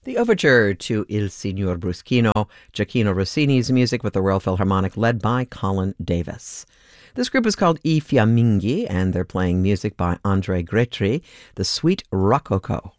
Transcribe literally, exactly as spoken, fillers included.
The overture to Il Signor Bruschino, Gioachino Rossini's music with the Royal Philharmonic led by Colin Davis. This group is called I Fiamminghi, and they're playing music by André Gretry, the Suite Rococo.